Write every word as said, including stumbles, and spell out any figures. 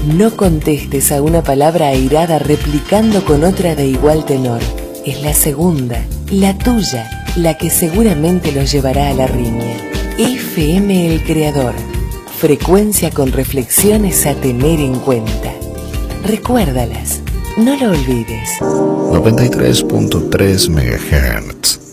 No contestes a una palabra airada replicando con otra de igual tenor. Es la segunda, la tuya, la que seguramente los llevará a la riña. F M El Creador. Frecuencia con reflexiones a tener en cuenta. Recuérdalas, no lo olvides. noventa y tres punto tres megahertz.